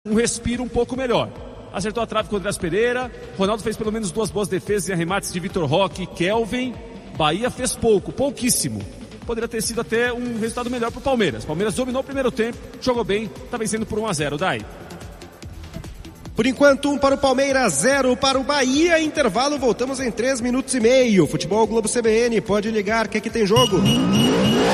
um respiro um pouco melhor. Acertou a trave com o Andrés Pereira, Ronaldo fez pelo menos 2 boas defesas em arremates de Vitor Roque e Kelvin. Bahia fez pouquíssimo. Poderia ter sido até um resultado melhor para o Palmeiras. Palmeiras dominou o primeiro tempo, jogou bem, está vencendo por 1-0. Dai. Por enquanto, 1 para o Palmeiras, 0 para o Bahia. Intervalo, voltamos em 3 minutos e meio. Futebol Globo CBN, pode ligar, que aqui tem jogo.